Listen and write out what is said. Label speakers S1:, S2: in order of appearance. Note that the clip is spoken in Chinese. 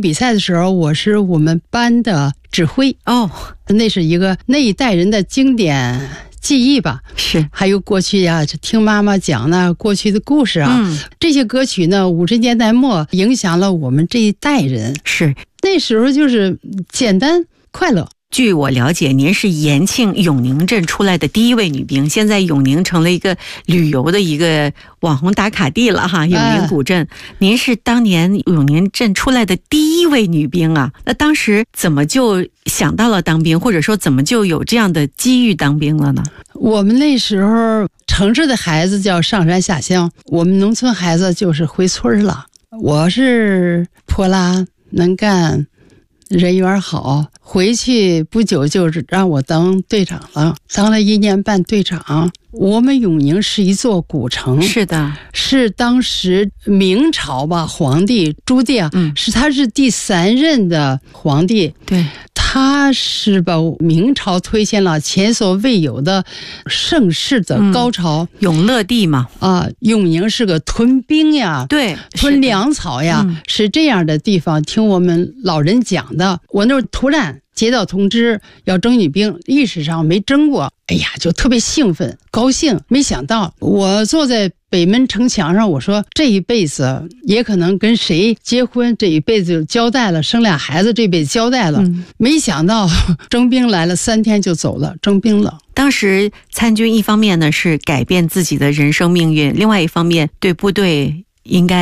S1: 比赛的时候，我是我们班的指挥
S2: 哦，
S1: 那是一个那一代人的经典记忆吧。
S2: 是，
S1: 还有过去呀，听妈妈讲呢过去的故事啊，这些歌曲呢，50年代末影响了我们这一代人。
S2: 是，
S1: 那时候就是简单快乐。
S2: 据我了解，您是延庆永宁镇出来的第一位女兵，现在永宁成了一个旅游的一个网红打卡地了哈。永宁古镇，您是当年永宁镇出来的第一位女兵啊。那当时怎么就想到了当兵，或者说怎么就有这样的机遇当兵了呢？
S1: 我们那时候城市的孩子叫上山下乡，我们农村孩子就是回村了。我是泼辣能干，人缘好，回去不久就是让我当队长了，当了1年半队长。我们永宁是一座古城，
S2: 是的，
S1: 是当时明朝吧皇帝朱棣啊，他是第3任的皇帝，
S2: 对，
S1: 他是把明朝推向了前所未有的盛世的高潮。
S2: 永乐帝嘛，
S1: 永宁是个屯兵呀，
S2: 对，
S1: 屯粮草呀，是这样的地方。听我们老人讲的，我那突然接到通知要征女兵，历史上没征过，哎呀，就特别兴奋高兴。没想到我坐在北门城墙上，我说这一辈子也可能跟谁结婚，这一辈子就交代了，生俩孩子这辈子交代了。没想到征兵来了，3天就走了，征兵了。
S2: 当时参军一方面呢是改变自己的人生命运，另外一方面对部队应该